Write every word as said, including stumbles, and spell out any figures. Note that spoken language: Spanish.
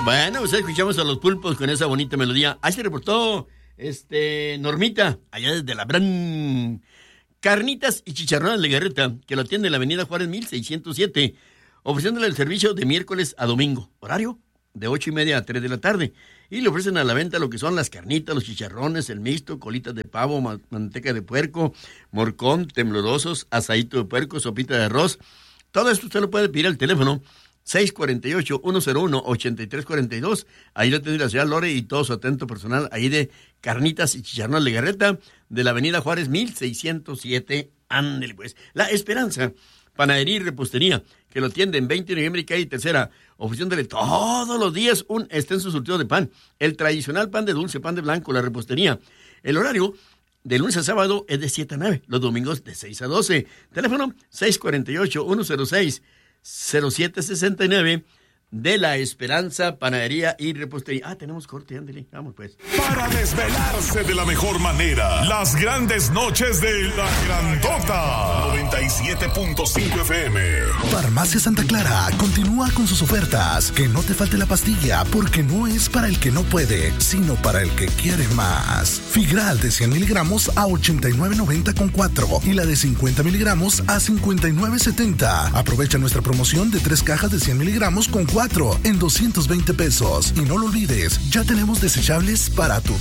Bueno, pues escuchamos a los Pulpos con esa bonita melodía. Ahí se reportó este, Normita, allá desde la Bran. Carnitas y Chicharrones Legarreta, que lo atiende en la avenida Juárez mil seiscientos siete, ofreciéndole el servicio de miércoles a domingo. Horario de ocho y media a tres de la tarde. Y le ofrecen a la venta lo que son las carnitas, los chicharrones, el mixto, colitas de pavo, ma- manteca de puerco, morcón, temblorosos, asadito de puerco, sopita de arroz. Todo esto usted lo puede pedir al teléfono seis cuatro ocho, uno cero uno, ocho tres cuatro dos. Ahí lo tiene la señora Lore y todo su atento personal ahí de Carnitas y Chicharrones Legarreta de la avenida Juárez mil seiscientos siete. Ándele pues. La Esperanza, panadería y repostería, que lo atiende en veinte de noviembre y calle Tercera, ofreciéndole todos los días un extenso surtido de pan. El tradicional pan de dulce, pan de blanco, la repostería. El horario de lunes a sábado es de siete a nueve, los domingos de seis a doce. Teléfono seis cuatro ocho, uno cero seis, cero siete seis nueve de La Esperanza, panadería y repostería. Ah, tenemos corte, ándale, vamos pues. Para desvelarse de la mejor manera, las grandes noches de La Grandota. noventa y siete punto cinco F M. Farmacia Santa Clara continúa con sus ofertas. Que no te falte la pastilla, porque no es para el que no puede, sino para el que quiere más. Figral de cien miligramos a ochenta y nueve noventa con cuatro y la de cincuenta miligramos a cincuenta y nueve setenta. Aprovecha nuestra promoción de tres cajas de cien miligramos con cuatro en doscientos veinte pesos. Y no lo olvides, ya tenemos desechables para tu